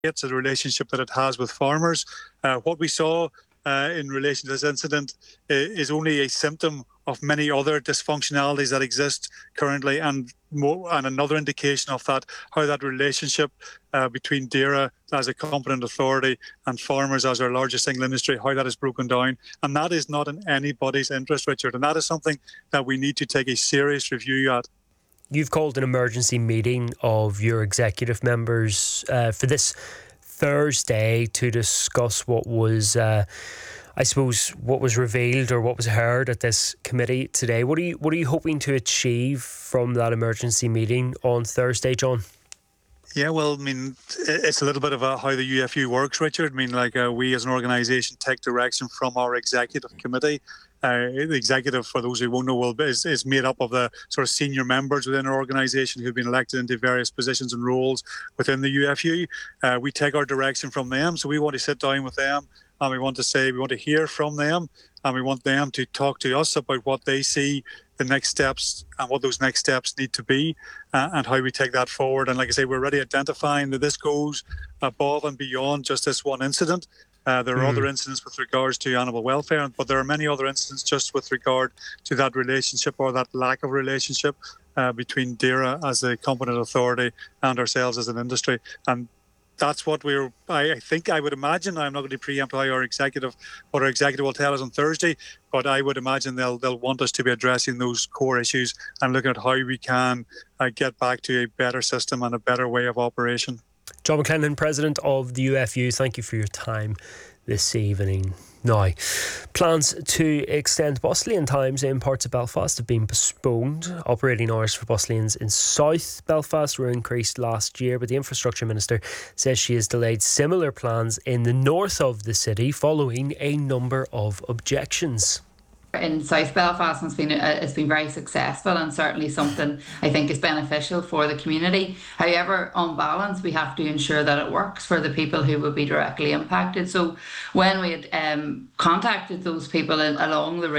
It's a relationship that it has with farmers. What we saw in relation to this incident is only a symptom of many other dysfunctionalities that exist currently, and another indication of that, how that relationship between DAERA as a competent authority and farmers as our largest single industry, how that is broken down. And that is not in anybody's interest, Richard. And that is something that we need to take a serious review at. You've called an emergency meeting of your executive members for this Thursday to discuss what was, what was revealed or what was heard at this committee today. What are you hoping to achieve from that emergency meeting on Thursday, John? Yeah, well, I mean, it's a little bit of how the UFU works, Richard. I mean, we as an organisation take direction from our executive committee. The executive, for those who won't know, is made up of the sort of senior members within our organisation who've been elected into various positions and roles within the UFU. We take our direction from them, so we want to sit down with them and we want to hear from them, and we want them to talk to us about what they see the next steps and what those next steps need to be, and how we take that forward. And like I say, we're already identifying that this goes above and beyond just this one incident. There are other incidents with regards to animal welfare, but there are many other incidents just with regard to that relationship or that lack of relationship between DAERA as a competent authority and ourselves as an industry. And that's what I would imagine, I'm not going to preempt what our executive will tell us on Thursday, but I would imagine they'll want us to be addressing those core issues and looking at how we can get back to a better system and a better way of operation. John McLennan, President of the UFU, thank you for your time this evening. Now, plans to extend Bosleyan times in parts of Belfast have been postponed. Operating hours for Bosleyans in South Belfast were increased last year, but the Infrastructure Minister says she has delayed similar plans in the north of the city following a number of objections. In South Belfast, it's been very successful and certainly something I think is beneficial for the community. However, on balance, we have to ensure that it works for the people who will be directly impacted. So when we had contacted those people along the route,